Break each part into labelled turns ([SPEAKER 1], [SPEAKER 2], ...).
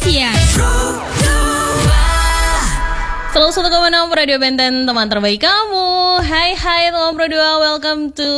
[SPEAKER 1] Siang. Selalu 1,6 Radio Benten, teman terbaik kamu. Hai teman Pro 2, welcome to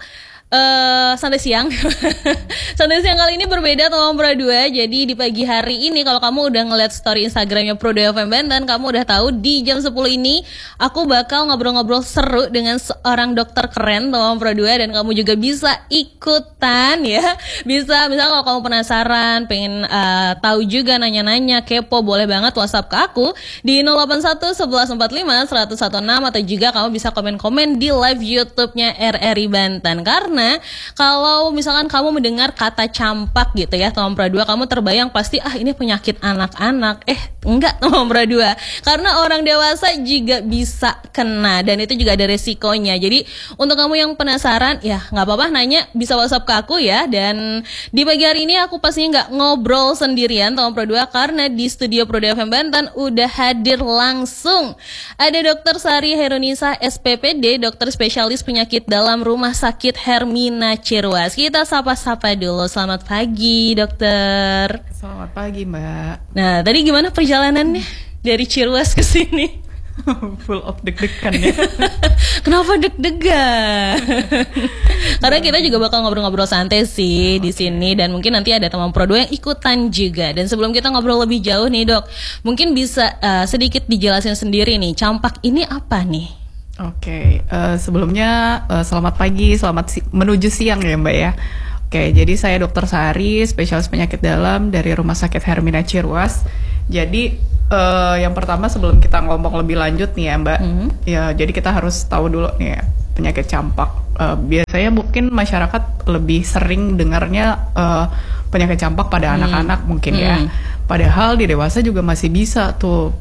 [SPEAKER 1] Santai Siang. Santai Siang kali ini berbeda teman Pro 2. Jadi di pagi hari ini kalau kamu udah ngeliat story Instagramnya Pro 2 FM Benten, kamu udah tahu di jam 10 ini aku bakal ngobrol-ngobrol seru dengan seorang dokter keren teman Pro 2. Dan kamu juga bisa ikutan ya. Bisa, misalnya kalau kamu penasaran, pengen tahu juga, nanya-nanya, kepo, boleh banget WhatsApp ke aku di 081 1145 116, atau juga kamu bisa komen-komen di live YouTube-nya RRI Banten. Karena kalau misalkan kamu mendengar kata campak gitu ya teman Pro 2, kamu terbayang pasti ini penyakit anak-anak. Enggak teman Pro 2, karena orang dewasa juga bisa kena dan itu juga ada resikonya. Jadi untuk kamu yang penasaran ya nggak apa-apa, nanya bisa WhatsApp ke aku ya. Dan di pagi hari ini aku pastinya nggak ngobrol sendirian teman Pro 2, karena di studio Pro 2 FM Banten udah hadir langsung ada Dr. Sari Heronisa SPPD, dokter spesialis penyakit dalam Rumah Sakit Hermina Ciruas. Kita sapa-sapa dulu. Selamat pagi dokter.
[SPEAKER 2] Selamat pagi Mbak.
[SPEAKER 1] Nah tadi gimana perjalanannya dari Ciruas ke sini?
[SPEAKER 2] Full of deg-degan ya.
[SPEAKER 1] Kenapa deg-degan? Karena kita juga bakal ngobrol-ngobrol santai sih di sini, dan mungkin nanti ada teman Pro 2 yang ikutan juga. Dan sebelum kita ngobrol lebih jauh nih dok, mungkin bisa sedikit dijelasin sendiri nih, campak ini apa nih?
[SPEAKER 2] Oke, sebelumnya selamat pagi, menuju siang ya Mbak ya. Oke, jadi saya Dr. Sari, spesialis penyakit dalam dari Rumah Sakit Hermina Ciruas. Jadi yang pertama sebelum kita ngomong lebih lanjut nih ya Mbak, ya jadi kita harus tahu dulu nih ya, penyakit campak. Biasanya mungkin masyarakat lebih sering dengarnya penyakit campak pada anak-anak mungkin ya. Padahal di dewasa juga masih bisa tuh.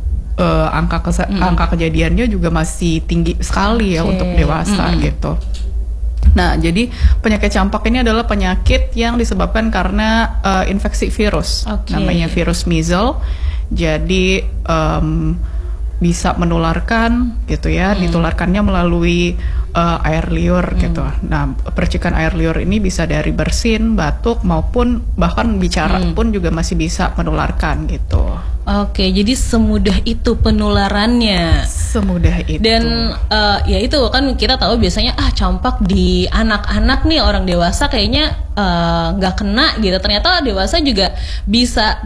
[SPEAKER 2] Angka kejadiannya juga masih tinggi sekali ya untuk dewasa gitu. Nah, jadi penyakit campak ini adalah penyakit yang disebabkan karena infeksi virus, namanya virus measles. Jadi bisa menularkan gitu ya, ditularkannya melalui air liur gitu. Nah, percikan air liur ini bisa dari bersin, batuk, maupun bahkan bicara pun juga masih bisa menularkan gitu.
[SPEAKER 1] Oke, jadi semudah itu penularannya.
[SPEAKER 2] Semudah itu.
[SPEAKER 1] Dan ya itu kan kita tahu biasanya campak di anak-anak nih, orang dewasa kayaknya nggak kena gitu. Ternyata dewasa juga bisa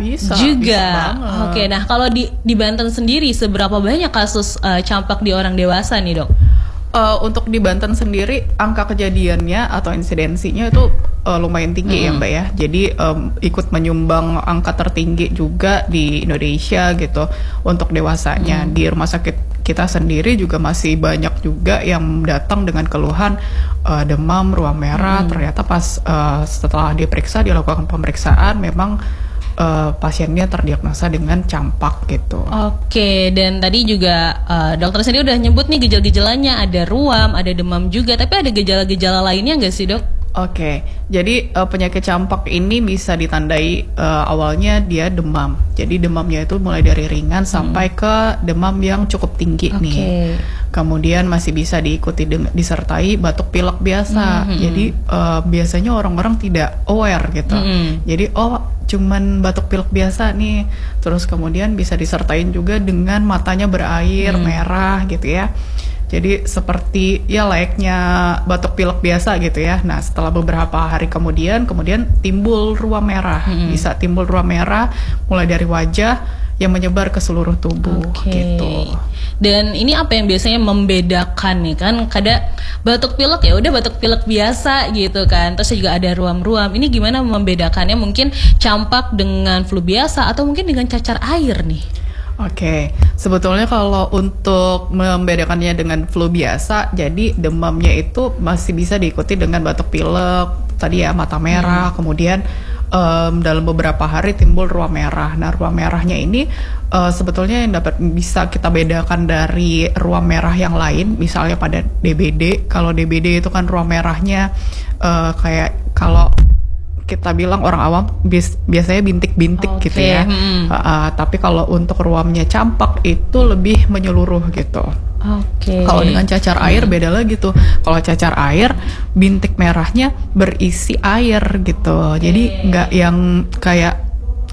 [SPEAKER 1] juga.
[SPEAKER 2] Bisa
[SPEAKER 1] Oke, nah kalau di Banten sendiri seberapa banyak kasus campak di orang dewasa nih dok?
[SPEAKER 2] Untuk di Banten sendiri angka kejadiannya atau insidensinya itu lumayan tinggi ya Mbak ya. Jadi ikut menyumbang angka tertinggi juga di Indonesia gitu untuk dewasanya. Di rumah sakit kita sendiri juga masih banyak juga yang datang dengan keluhan demam, ruam merah. Ternyata pas setelah dilakukan pemeriksaan memang pasiennya terdiagnosa dengan campak gitu.
[SPEAKER 1] Oke, dan tadi juga dokter sendiri udah nyebut nih gejala-gejalanya, ada ruam, ada demam juga, tapi ada gejala-gejala lainnya nggak sih dok?
[SPEAKER 2] Oke, jadi penyakit campak ini bisa ditandai awalnya dia demam. Jadi demamnya itu mulai dari ringan sampai ke demam yang cukup tinggi nih. Kemudian masih bisa diikuti disertai batuk pilek biasa. Jadi biasanya orang-orang tidak aware gitu. Jadi cuman batuk pilek biasa nih. Terus kemudian bisa disertain juga dengan matanya berair merah gitu ya. Jadi seperti ya layaknya batuk pilek biasa gitu ya. Nah setelah beberapa hari kemudian timbul ruam merah. Bisa timbul ruam merah mulai dari wajah yang menyebar ke seluruh tubuh gitu.
[SPEAKER 1] Dan ini apa yang biasanya membedakan nih, kan kadang batuk pilek ya udah batuk pilek biasa gitu kan. Terus juga ada ruam-ruam. Ini gimana membedakannya, mungkin campak dengan flu biasa atau mungkin dengan cacar air nih?
[SPEAKER 2] Oke, sebetulnya kalau untuk membedakannya dengan flu biasa, jadi demamnya itu masih bisa diikuti dengan batuk pilek, tadi ya mata merah, kemudian dalam beberapa hari timbul ruam merah. Nah, ruam merahnya ini sebetulnya yang bisa kita bedakan dari ruam merah yang lain, misalnya pada DBD. Kalau DBD itu kan ruam merahnya kayak kalau kita bilang orang awam biasanya bintik-bintik gitu ya. Tapi kalau untuk ruamnya campak itu lebih menyeluruh gitu. Kalau dengan cacar air beda lagi tuh. Kalau cacar air bintik merahnya berisi air gitu. Jadi nggak yang kayak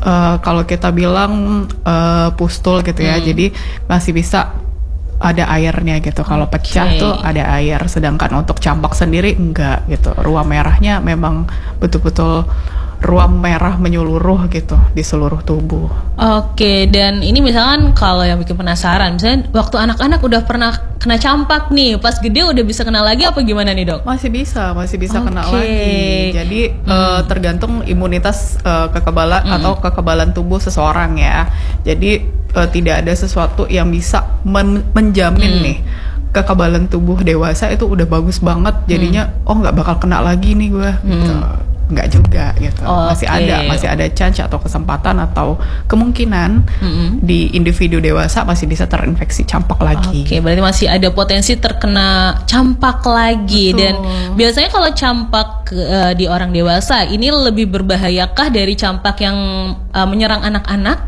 [SPEAKER 2] kalau kita bilang pustul gitu ya, jadi masih bisa ada airnya gitu. Kalau pecah tuh ada air, sedangkan untuk campak sendiri enggak gitu. Ruam merahnya memang betul-betul ruam merah menyeluruh gitu di seluruh tubuh.
[SPEAKER 1] Oke, dan ini misalkan kalau yang bikin penasaran, misalnya waktu anak-anak udah pernah kena campak nih, pas gede udah bisa kena lagi apa gimana nih, Dok?
[SPEAKER 2] Masih bisa kena lagi. Jadi tergantung imunitas kekebalan atau kekebalan tubuh seseorang ya. Jadi tidak ada sesuatu yang bisa menjamin nih kekebalan tubuh dewasa itu udah bagus banget. Jadinya nggak bakal kena lagi nih gue. Gitu. Nggak juga gitu. Masih ada chance atau kesempatan atau kemungkinan di individu dewasa masih bisa terinfeksi campak lagi.
[SPEAKER 1] Oke, berarti masih ada potensi terkena campak lagi.
[SPEAKER 2] Betul.
[SPEAKER 1] Dan biasanya kalau campak di orang dewasa ini lebih berbahayakah dari campak yang menyerang anak-anak?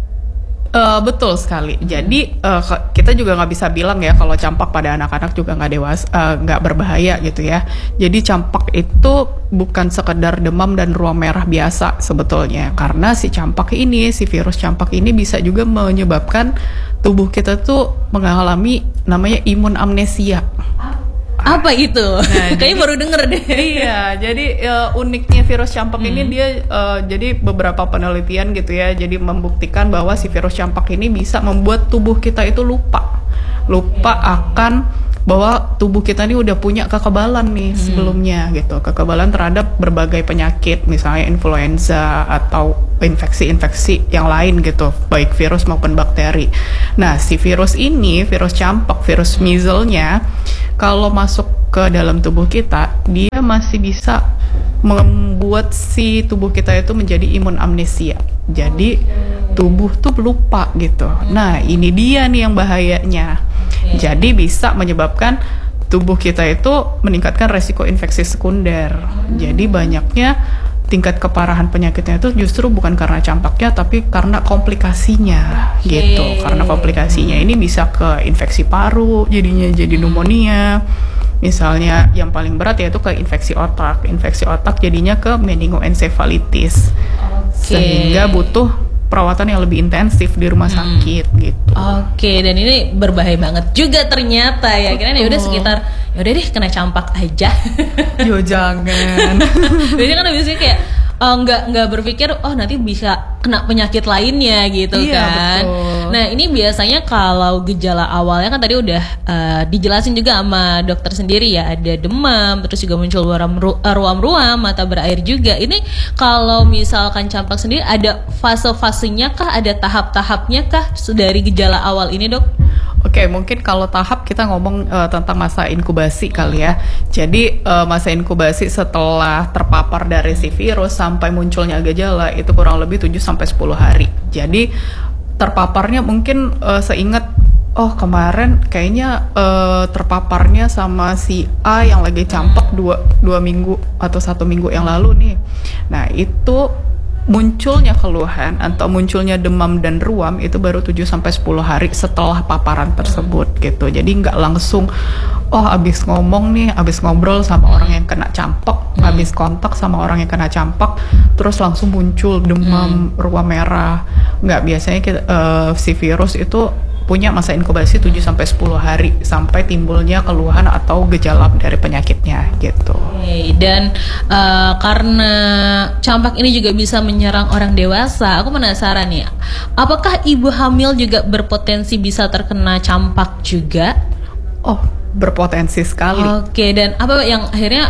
[SPEAKER 2] Betul sekali. Jadi kita juga nggak bisa bilang ya kalau campak pada anak-anak juga nggak berbahaya gitu ya. Jadi campak itu bukan sekedar demam dan ruam merah biasa sebetulnya, karena si virus campak ini bisa juga menyebabkan tubuh kita tuh mengalami namanya imun amnesia.
[SPEAKER 1] Apa itu? Nah, kayaknya baru denger deh.
[SPEAKER 2] Iya, jadi uniknya virus campak ini dia jadi beberapa penelitian gitu ya, jadi membuktikan bahwa si virus campak ini bisa membuat tubuh kita itu lupa akan bahwa tubuh kita ini udah punya kekebalan nih sebelumnya gitu, kekebalan terhadap berbagai penyakit, misalnya influenza atau infeksi-infeksi yang lain gitu, baik virus maupun bakteri. Nah, si virus ini, virus campak, virus measles-nya, kalau masuk ke dalam tubuh kita, dia masih bisa membuat si tubuh kita itu menjadi imun amnesia. Jadi tubuh tuh lupa gitu. Nah, ini dia nih yang bahayanya. Jadi bisa menyebabkan tubuh kita itu meningkatkan resiko infeksi sekunder. Jadi banyaknya tingkat keparahan penyakitnya itu justru bukan karena campaknya, tapi karena komplikasinya gitu. Karena komplikasinya ini bisa ke infeksi paru, jadinya jadi pneumonia. Misalnya yang paling berat yaitu ke infeksi otak. Infeksi otak jadinya ke meningoencephalitis. Sehingga butuh perawatan yang lebih intensif di rumah sakit gitu.
[SPEAKER 1] Oke, dan ini berbahaya banget juga ternyata ya. Kira-kira ya udah sekitar yaudah deh kena campak aja.
[SPEAKER 2] Yo jangan.
[SPEAKER 1] Biasanya kan biasanya kayak nggak berpikir nanti bisa kena penyakit lainnya gitu kan.
[SPEAKER 2] Betul.
[SPEAKER 1] Nah, ini biasanya kalau gejala awalnya kan tadi udah dijelasin juga sama dokter sendiri ya, ada demam, terus juga muncul ruam-ruam, mata berair juga. Ini kalau misalkan campak sendiri ada fase-fasenya kah, ada tahap-tahapnya kah dari gejala awal ini, Dok?
[SPEAKER 2] Oke, mungkin kalau tahap kita ngomong tentang masa inkubasi kali ya. Jadi masa inkubasi setelah terpapar dari si virus sampai munculnya gejala itu kurang lebih 7-10 hari. Jadi terpaparnya mungkin seingat kemarin kayaknya terpaparnya sama si A yang lagi campak 2 minggu atau 1 minggu yang lalu nih. Nah, itu munculnya keluhan atau munculnya demam dan ruam itu baru 7-10 hari setelah paparan tersebut gitu. Jadi nggak langsung abis ngobrol sama orang yang kena campak, abis kontak sama orang yang kena campak terus langsung muncul demam, ruam merah. Nggak, biasanya si virus itu punya masa inkubasi 7-10 hari sampai timbulnya keluhan atau gejala dari penyakitnya gitu.
[SPEAKER 1] Dan karena campak ini juga bisa menyerang orang dewasa, aku penasaran nih, apakah ibu hamil juga berpotensi bisa terkena campak juga?
[SPEAKER 2] Berpotensi sekali.
[SPEAKER 1] Oke, dan apa yang akhirnya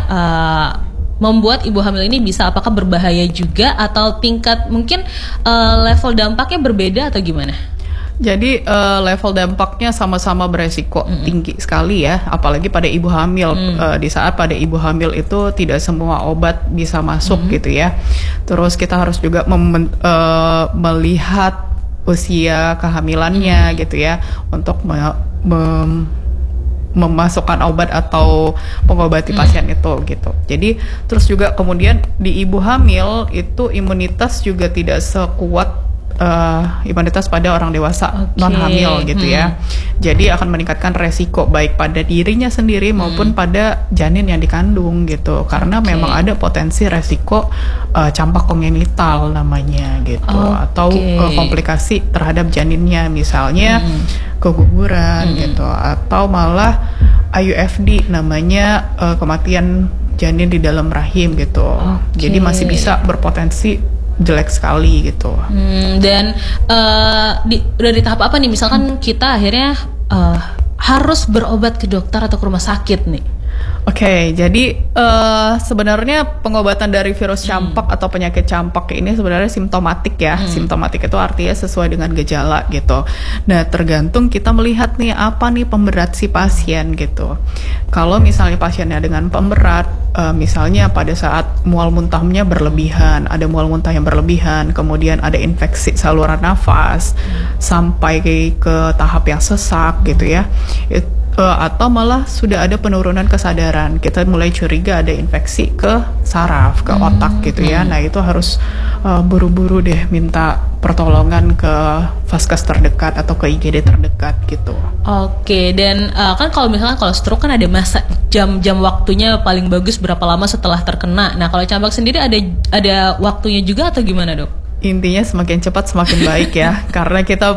[SPEAKER 1] membuat ibu hamil ini bisa, apakah berbahaya juga atau tingkat mungkin level dampaknya berbeda atau gimana?
[SPEAKER 2] Jadi level dampaknya sama-sama beresiko tinggi sekali ya, apalagi pada ibu hamil. Di saat pada ibu hamil itu tidak semua obat bisa masuk gitu ya. Terus kita harus juga melihat usia kehamilannya gitu ya, untuk memasukkan obat atau pengobati pasien itu gitu. Jadi terus juga kemudian di ibu hamil itu imunitas juga tidak sekuat imunitas pada orang dewasa non hamil gitu ya. Jadi akan meningkatkan resiko baik pada dirinya sendiri maupun pada janin yang dikandung gitu. Karena memang ada potensi resiko campak kongenital namanya gitu, atau komplikasi terhadap janinnya, misalnya keguguran gitu, atau malah IUFD namanya, kematian janin di dalam rahim gitu. Jadi masih bisa berpotensi jelek sekali gitu.
[SPEAKER 1] Dan udah di tahap apa nih? Misalkan kita akhirnya harus berobat ke dokter atau ke rumah sakit nih.
[SPEAKER 2] Oke, jadi sebenarnya pengobatan dari virus campak atau penyakit campak ini sebenarnya simptomatik ya. Simptomatik itu artinya sesuai dengan gejala gitu. Nah, tergantung kita melihat nih apa nih pemberat si pasien gitu. Kalau misalnya pasiennya dengan pemberat, misalnya pada saat mual muntahnya berlebihan, ada mual muntah yang berlebihan, kemudian ada infeksi saluran nafas, sampai ke tahap yang sesak gitu ya. Atau malah sudah ada penurunan kesadaran, kita mulai curiga ada infeksi ke saraf, ke otak gitu ya. Nah itu harus buru-buru deh minta pertolongan ke vaskes terdekat atau ke IGD terdekat gitu.
[SPEAKER 1] Oke, dan kan kalau misalnya kalau stroke kan ada masa jam waktunya paling bagus berapa lama setelah terkena. Nah kalau campak sendiri ada waktunya juga atau gimana, Dok?
[SPEAKER 2] Intinya semakin cepat semakin baik ya, karena kita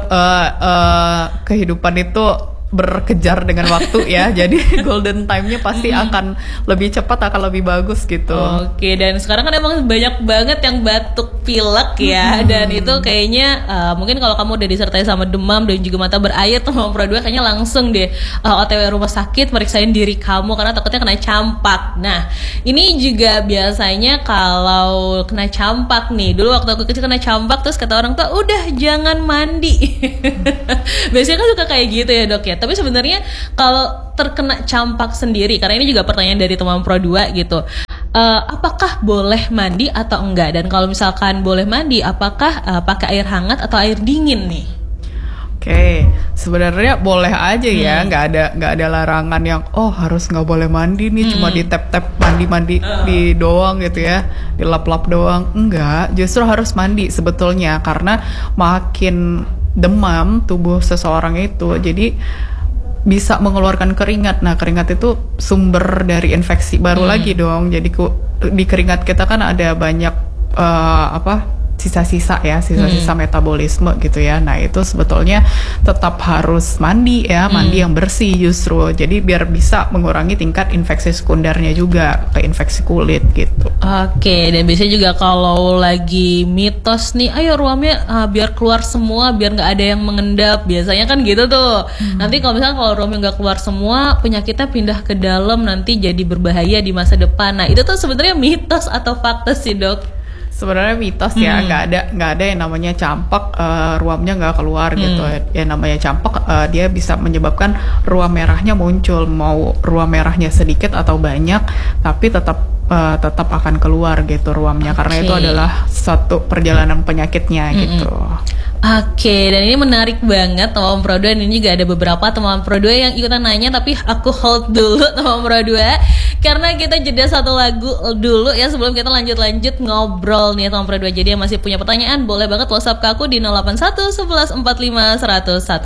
[SPEAKER 2] kehidupan itu berkejar dengan waktu ya, jadi golden time-nya pasti akan lebih cepat, akan lebih bagus gitu.
[SPEAKER 1] Oke, dan sekarang kan emang banyak banget yang batuk pilek ya, dan itu kayaknya mungkin kalau kamu udah disertai sama demam dan juga mata berair tuh nomor 2 kayaknya langsung deh OTW rumah sakit meriksain diri kamu karena takutnya kena campak. Nah, ini juga biasanya kalau kena campak nih, dulu waktu aku kecil kena campak terus kata orang tuh udah jangan mandi. Biasanya kan suka kayak gitu ya, Dok ya. Tapi sebenarnya kalau terkena campak sendiri, karena ini juga pertanyaan dari teman Pro 2 gitu, apakah boleh mandi atau enggak? Dan kalau misalkan boleh mandi, apakah pakai air hangat atau air dingin nih?
[SPEAKER 2] Oke, sebenarnya boleh aja ya, nggak ada larangan yang harus nggak boleh mandi nih, cuma di tap mandi di doang gitu ya, di lap doang. Enggak, justru harus mandi sebetulnya, karena makin demam tubuh seseorang itu jadi bisa mengeluarkan keringat. Nah, keringat itu sumber dari infeksi baru lagi dong. Jadi di keringat kita kan ada banyak sisa-sisa metabolisme gitu ya. Nah, itu sebetulnya tetap harus mandi ya, mandi yang bersih justru. Jadi biar bisa mengurangi tingkat infeksi sekundernya juga, ke infeksi kulit gitu.
[SPEAKER 1] Oke, dan biasanya juga kalau lagi mitos nih, ayo ruamnya biar keluar semua, biar nggak ada yang mengendap. Biasanya kan gitu tuh. Nanti kalau misalnya kalau ruamnya nggak keluar semua, penyakitnya pindah ke dalam, nanti jadi berbahaya di masa depan. Nah, itu tuh sebenarnya mitos atau fakta sih, Dok?
[SPEAKER 2] Sebenarnya mitos ya, nggak ada yang namanya campak ruamnya nggak keluar gitu. Yang namanya campak dia bisa menyebabkan ruam merahnya muncul, mau ruam merahnya sedikit atau banyak, tapi tetap akan keluar gitu ruamnya, karena itu adalah satu perjalanan penyakitnya gitu.
[SPEAKER 1] Oke, dan ini menarik banget teman Pro 2, dan ini juga ada beberapa teman Pro 2 yang ikutan nanya, tapi aku hold dulu teman Pro 2 karena kita jeda satu lagu dulu ya sebelum kita lanjut ngobrol nih teman Pro 2. Jadi yang masih punya pertanyaan boleh banget WhatsApp ke aku di 081 11 45 101.